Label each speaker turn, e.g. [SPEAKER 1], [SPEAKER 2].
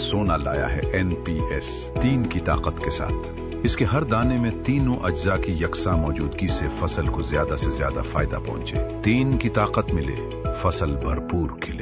[SPEAKER 1] सोना लाया है NPS 3 की ताकत के साथ। इसके हर दाने में तीनों अज्जा की यकसा मौजूदगी से फसल को ज्यादा से ज्यादा फायदा पहुंचे। 3 की ताकत मिले, फसल भरपूर खिले।